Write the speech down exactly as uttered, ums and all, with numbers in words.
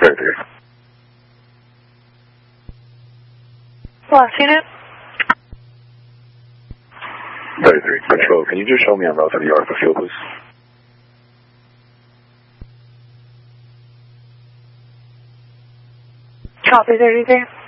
thirty-three. Last unit. thirty-three. Control, can you just show me on route to the yard for fuel, please? Copy, thirty-three.